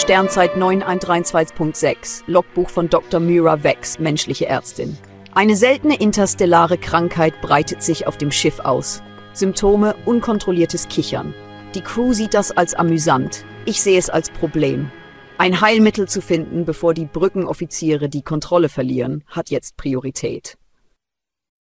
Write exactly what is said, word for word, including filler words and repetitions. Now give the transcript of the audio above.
Sternzeit neun eins drei zwei Punkt sechs, Logbuch von Doktor Myra Vex, menschliche Ärztin. Eine seltene interstellare Krankheit breitet sich auf dem Schiff aus. Symptome: unkontrolliertes Kichern. Die Crew sieht das als amüsant. Ich sehe es als Problem. Ein Heilmittel zu finden, bevor die Brückenoffiziere die Kontrolle verlieren, hat jetzt Priorität.